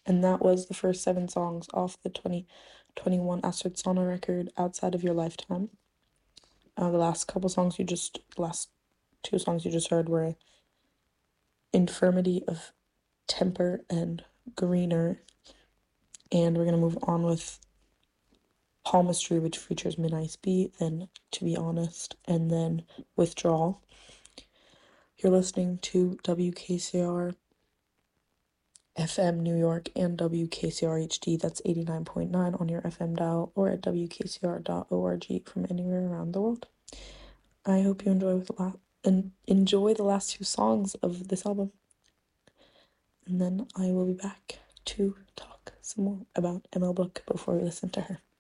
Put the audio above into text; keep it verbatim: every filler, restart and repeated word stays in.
And that was the first seven songs off the twenty twenty-one Astrid Sana record, Outside of Your Lifetime. Uh, the last couple songs you just, the last two songs you just heard were Infirmity of Temper and Greener. And we're gonna move on with Palmistry, which features Min Ice B, then To Be Honest, and then Withdrawal. You're listening to W K C R F M New York and W K C R H D, that's eighty-nine point nine on your F M dial, or at w k c r dot org from anywhere around the world. I hope you enjoy the la- and enjoy the last two songs of this album. And then I will be back to talk some more about Emma Book before we listen to her.